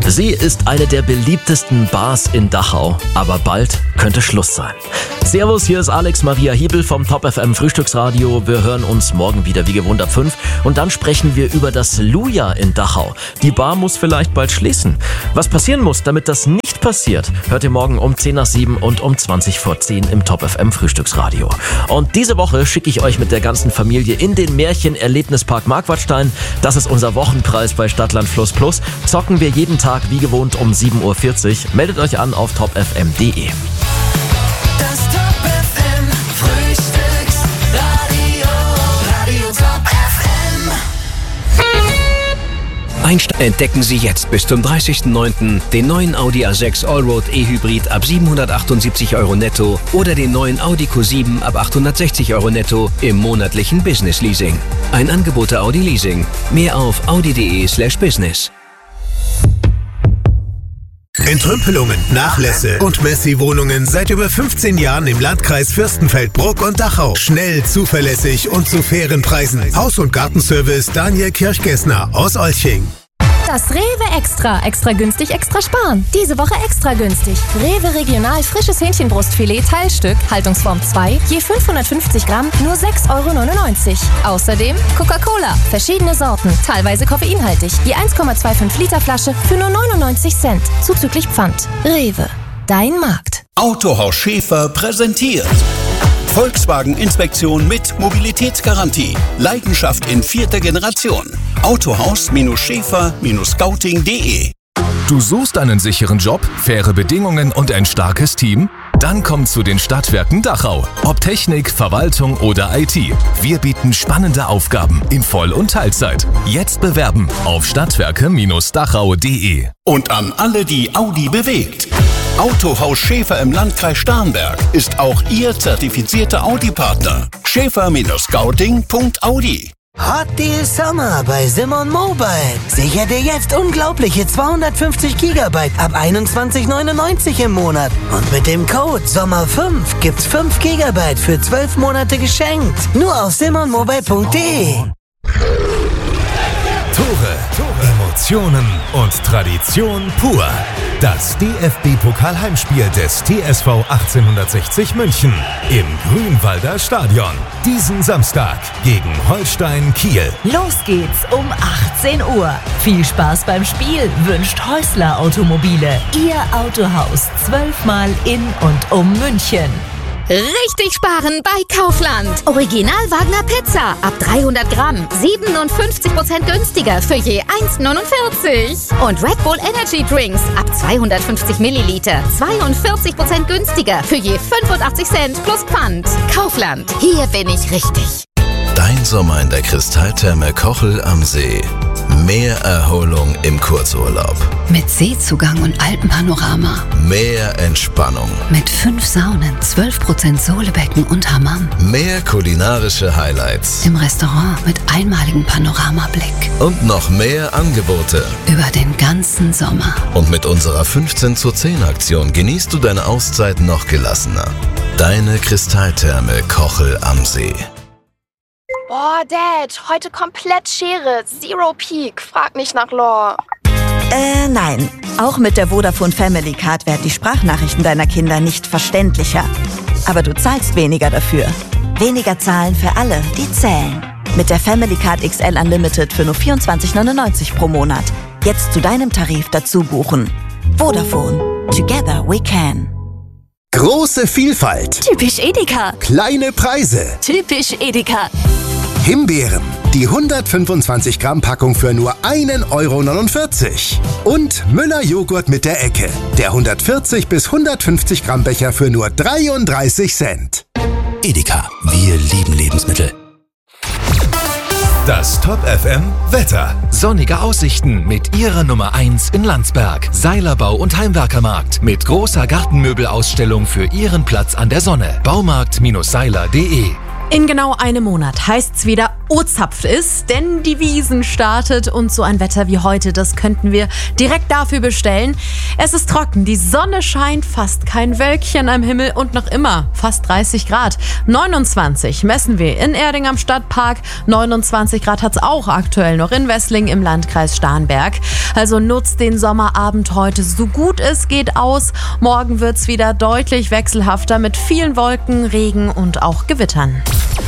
Sie ist eine der beliebtesten Bars in Dachau, aber bald könnte Schluss sein. Servus, hier ist Alex Maria Hiebel vom Top FM Frühstücksradio. Wir hören uns morgen wieder wie gewohnt ab 5 und dann sprechen wir über das Luja in Dachau. Die Bar muss vielleicht bald schließen. Was passieren muss, damit das nicht passiert, hört ihr morgen um 10 nach 7 und um 20 vor 10 im Top FM Frühstücksradio. Und diese Woche schicke ich euch mit der ganzen Familie in den Märchen-Erlebnispark Marquardstein. Das ist unser Wochenpreis bei Stadtland Fluss Plus. Zocken wir jeden Tag wie gewohnt um 7.40 Uhr. Meldet euch an auf topfm.de. Das Top FM Frühstücksradio, Radio Top FM. Entdecken Sie jetzt bis zum 30.09. den neuen Audi A6 Allroad E-Hybrid ab 778 € netto oder den neuen Audi Q7 ab 860 € netto im monatlichen Business Leasing. Ein Angebot der Audi Leasing. Mehr auf audi.de/business. Entrümpelungen, Nachlässe und Messi-Wohnungen seit über 15 Jahren im Landkreis Fürstenfeldbruck und Dachau. Schnell, zuverlässig und zu fairen Preisen. Haus- und Gartenservice Daniel Kirchgessner aus Olching. Das Rewe Extra. Extra günstig, extra sparen. Diese Woche extra günstig. Rewe Regional frisches Hähnchenbrustfilet Teilstück, Haltungsform 2, je 550 Gramm, nur 6,99 €. Außerdem Coca-Cola, verschiedene Sorten, teilweise koffeinhaltig, je 1,25 Liter Flasche für nur 99 Cent, zuzüglich Pfand. Rewe, dein Markt. Autohaus Schäfer präsentiert Volkswagen-Inspektion mit Mobilitätsgarantie. Leidenschaft in 4. Generation. Autohaus-Schäfer-Scouting.de. Du suchst einen sicheren Job, faire Bedingungen und ein starkes Team? Dann komm zu den Stadtwerken Dachau. Ob Technik, Verwaltung oder IT. Wir bieten spannende Aufgaben in Voll- und Teilzeit. Jetzt bewerben auf stadtwerke-dachau.de. Und an alle, die Audi bewegt. Autohaus Schäfer im Landkreis Starnberg ist auch Ihr zertifizierter Audi-Partner. Schäfer-Scouting.audi. Hot Deal Summer bei Simon Mobile. Sicher dir jetzt unglaubliche 250 GB ab 21,99 im Monat. Und mit dem Code SOMMER5 gibt's 5 GB für 12 Monate geschenkt. Nur auf simonmobile.de. Tore, Emotionen und Tradition pur. Das DFB-Pokal-Heimspiel des TSV 1860 München im Grünwalder Stadion. Diesen Samstag gegen Holstein Kiel. Los geht's um 18 Uhr. Viel Spaß beim Spiel wünscht Häusler Automobile. Ihr Autohaus 12-mal in und um München. Richtig sparen bei Kaufland. Original Wagner Pizza ab 300 Gramm. 57% günstiger für je 1,49. Und Red Bull Energy Drinks ab 250 Milliliter. 42% günstiger für je 85 Cent plus Pfand. Kaufland, hier bin ich richtig. Dein Sommer in der Kristalltherme Kochel am See. Mehr Erholung im Kurzurlaub. Mit Seezugang und Alpenpanorama. Mehr Entspannung. Mit 5 Saunen, 12% Sohlebecken und Hammam. Mehr kulinarische Highlights. Im Restaurant mit einmaligem Panoramablick. Und noch mehr Angebote. Über den ganzen Sommer. Und mit unserer 15:10 Aktion genießt du deine Auszeit noch gelassener. Deine Kristalltherme Kochel am See. Boah, Dad, heute komplett Schere. Zero Peak. Frag nicht nach Lore. Nein. Auch mit der Vodafone Family Card werden die Sprachnachrichten deiner Kinder nicht verständlicher. Aber du zahlst weniger dafür. Weniger zahlen für alle, die zählen. Mit der Family Card XL Unlimited für nur 24,99 pro Monat. Jetzt zu deinem Tarif dazu buchen. Vodafone. Together we can. Große Vielfalt. Typisch Edeka. Kleine Preise. Typisch Edeka. Himbeeren. Die 125 Gramm Packung für nur 1,49 €. Und Müller Joghurt mit der Ecke. Der 140 bis 150 Gramm Becher für nur 33 Cent. Edeka, wir lieben Lebensmittel. Das Top FM Wetter. Sonnige Aussichten mit Ihrer Nummer 1 in Landsberg. Seilerbau und Heimwerkermarkt mit großer Gartenmöbelausstellung für Ihren Platz an der Sonne. Baumarkt-seiler.de. In genau einem Monat heißt's wieder O-Zapft ist, denn die Wiesn startet und so ein Wetter wie heute, das könnten wir direkt dafür bestellen. Es ist trocken, die Sonne scheint, fast kein Wölkchen am Himmel und noch immer fast 30 Grad. 29 messen wir in Erding am Stadtpark, 29 Grad hat's auch aktuell noch in Wesseling im Landkreis Starnberg. Also nutzt den Sommerabend heute so gut es geht aus. Morgen wird's wieder deutlich wechselhafter mit vielen Wolken, Regen und auch Gewittern.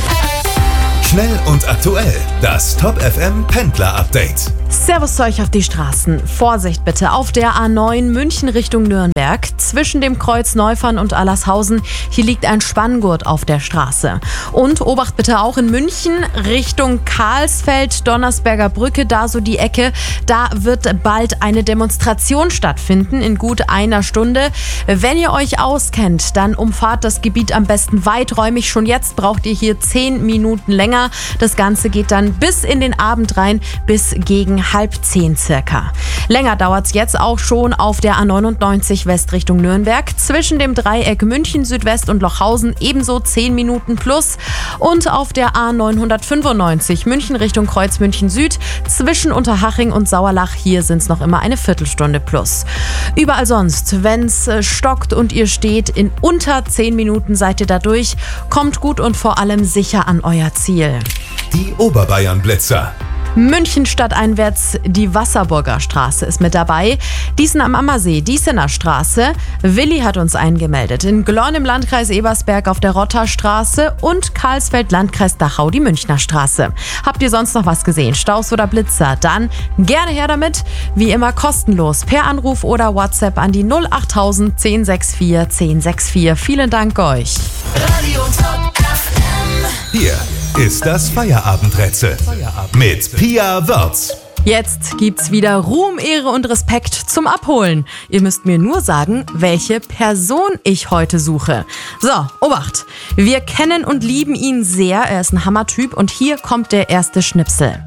Schnell und aktuell, das Top FM Pendler Update. Servus zu euch auf die Straßen. Vorsicht bitte auf der A9 München Richtung Nürnberg. Zwischen dem Kreuz Neufern und Allershausen. Hier liegt ein Spanngurt auf der Straße. Und Obacht bitte auch in München Richtung Karlsfeld, Donnersberger Brücke, da so die Ecke. Da wird bald eine Demonstration stattfinden in gut einer Stunde. Wenn ihr euch auskennt, dann umfahrt das Gebiet am besten weiträumig. Schon jetzt braucht ihr hier 10 Minuten länger. Das Ganze geht dann bis in den Abend rein, bis gegen 9:30 circa. Länger dauert's jetzt auch schon auf der A99 West Richtung Nürnberg. Zwischen dem Dreieck München Südwest und Lochhausen ebenso 10 Minuten plus. Und auf der A995 München Richtung Kreuz München Süd. Zwischen Unterhaching und Sauerlach, hier sind's noch immer eine Viertelstunde plus. Überall sonst, wenn's stockt und ihr steht, in unter 10 Minuten seid ihr da durch. Kommt gut und vor allem sicher an euer Ziel. Die Oberbayern-Blitzer. München stadteinwärts, die Wasserburger Straße ist mit dabei. Diesen am Ammersee, Diesener Straße. Willi hat uns eingemeldet. In Glonn im Landkreis Ebersberg auf der Rotterstraße und Karlsfeld, Landkreis Dachau, die Münchner Straße. Habt ihr sonst noch was gesehen? Staus oder Blitzer? Dann gerne her damit. Wie immer kostenlos per Anruf oder WhatsApp an die 08000 1064 1064. Vielen Dank euch. Radio Top FM. Hier ist das Feierabendrätsel mit Pia Wörz. Jetzt gibt's wieder Ruhm, Ehre und Respekt zum Abholen. Ihr müsst mir nur sagen, welche Person ich heute suche. So, Obacht. Wir kennen und lieben ihn sehr. Er ist ein Hammertyp und hier kommt der erste Schnipsel.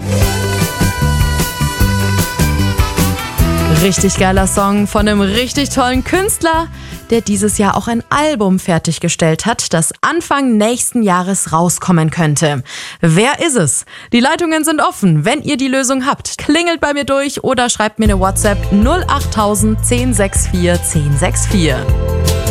Richtig geiler Song von einem richtig tollen Künstler, der dieses Jahr auch ein Album fertiggestellt hat, das Anfang nächsten Jahres rauskommen könnte. Wer ist es? Die Leitungen sind offen. Wenn ihr die Lösung habt, klingelt bei mir durch oder schreibt mir eine WhatsApp 08000 1064 1064.